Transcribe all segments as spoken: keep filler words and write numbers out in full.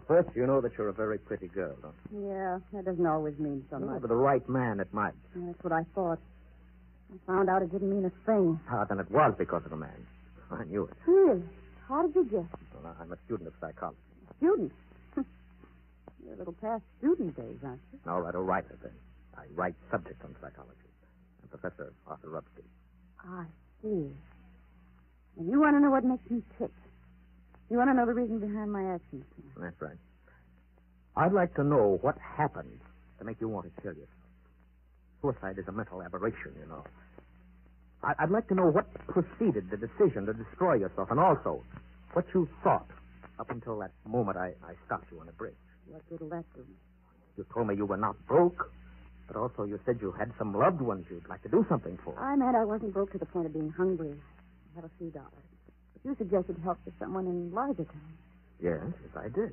first, you know that you're a very pretty girl, don't you? Yeah, that doesn't always mean so No, much. for the right man, it might. Yeah, that's what I thought. I found out it didn't mean a thing. Ah, then it was because of the man. I knew it. Really? How did you guess? Well, I'm a student of psychology. Student? You're a little past student days, aren't you? All right, a writer, then. I write subjects on psychology. I'm Professor Arthur Rubsky. I see. And you want to know what makes me tick. You want to know the reason behind my actions. That's right. I'd like to know what happened to make you want to kill yourself. Suicide is a mental aberration, you know. I- I'd like to know what preceded the decision to destroy yourself, and also what you thought up until that moment I, I stopped you on the bridge. What good will that do? You told me you were not broke, but also you said you had some loved ones you'd like to do something for. I meant I wasn't broke to the point of being hungry. I have a few dollars. But you suggested help to someone in larger town. Yes, yes, I did.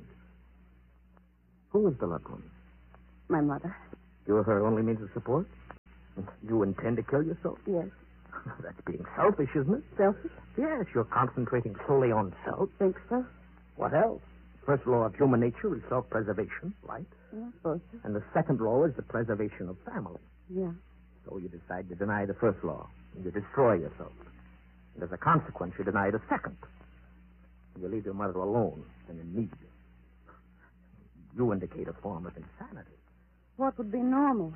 Who was the loved one? My mother. You were her only means of support? You intend to kill yourself? Yes. That's being selfish, isn't it? Selfish? Yes, you're concentrating solely on self. Think so? What else? First law of human nature is self-preservation, right? Yeah, I suppose so. And the second law is the preservation of family. Yeah. So you decide to deny the first law. You destroy yourself. And as a consequence, you deny the second. You leave your mother alone and in need. You indicate a form of insanity. What would be normal?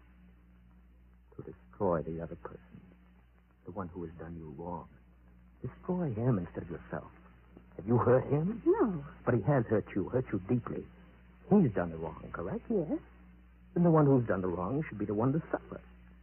To destroy the other person. The one who has done you wrong. Destroy him instead of yourself. Have you hurt him? No. But he has hurt you, hurt you deeply. He's done the wrong, correct? Yes. Then the one who's done the wrong should be the one to suffer.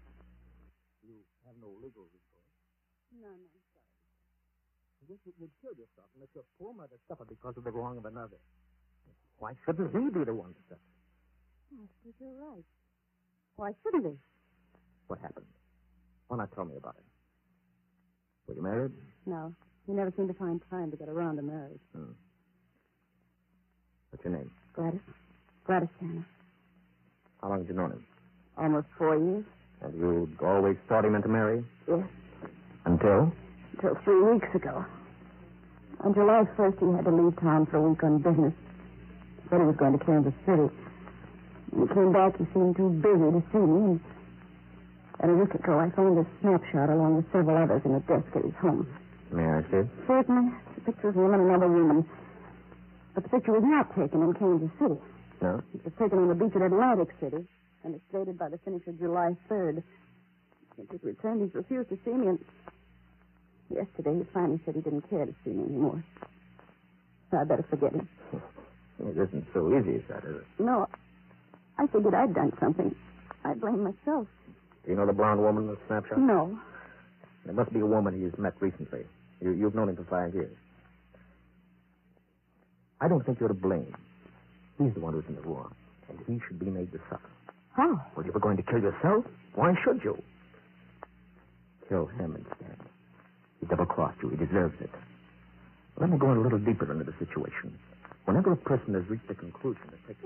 You have no legal recourse. No, no, I'm sorry. I guess you would kill yourself and let your poor mother suffer because of the wrong of another. Why shouldn't he be the one to suffer? I suppose you're right. Why shouldn't he? What happened? Why not tell me about it? Were you married? No. He never seemed to find time to get around to marriage. Hmm. What's your name? Gladys. Gladys Tanner. How long have you known him? Almost four years. And you always thought he meant to marry? Yes. Until? Until three weeks ago. On July first, he had to leave town for a week on business. He said he was going to Kansas City. When he came back, he seemed too busy to see me. And at a week ago, I found a snapshot along with several others in a desk at his home. May I see it? Certainly. The picture of him and another woman. But the picture was not taken in Kansas City. No? It was taken on the beach at Atlantic City, and it's dated by the finish of July third. Since his return, he's refused to see me, and yesterday he finally said he didn't care to see me anymore. So I better forget him. It isn't so easy as that, is it? No, I figured I'd done something. I blame myself. Do you know the blonde woman in the snapshot? No. There must be a woman he's met recently. You, you've known him for five years. I don't think you're to blame. He's the one who's in the wrong, and he should be made to suffer. How? Well, you were going to kill yourself? Why should you? Kill him instead. He double-crossed you. He deserves it. Let me go a little deeper into the situation. Whenever a person has reached a conclusion, it takes...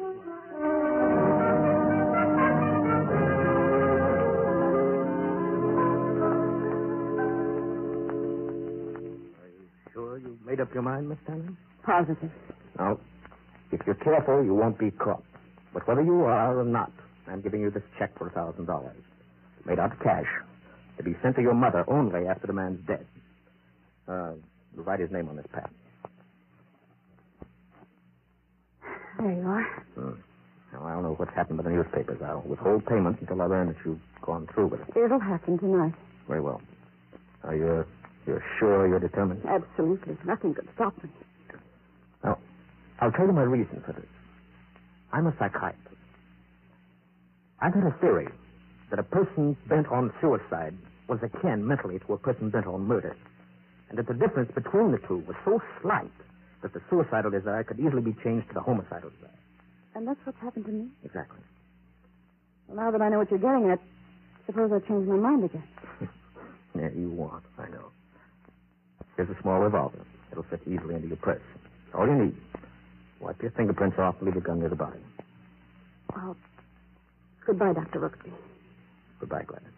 Sure you made up your mind, Miss Tanner? Positive. Now, if you're careful, you won't be caught. But whether you are or not, I'm giving you this check for a thousand dollars. Made out of cash. To be sent to your mother only after the man's dead. Uh, write his name on this pad. There you are. Hmm. Now, I don't know what's happened with the newspapers. I'll withhold payment until I learn that you've gone through with it. It'll happen tonight. Very well. Are you, you're sure you're determined? Absolutely. Nothing could stop me. Now, I'll tell you my reason for this. I'm a psychiatrist. I've had a theory that a person bent on suicide was akin mentally to a person bent on murder, and that the difference between the two was so slight that the suicidal desire could easily be changed to the homicidal desire. And that's what's happened to me? Exactly. Well, now that I know what you're getting at, suppose I change my mind again. Yeah, you won't, I know. Here's a small revolver. It'll fit easily into your purse. It's all you need. Wipe your fingerprints off and leave your gun near the body. Well, goodbye, Doctor Rooksby. Goodbye, Gladys.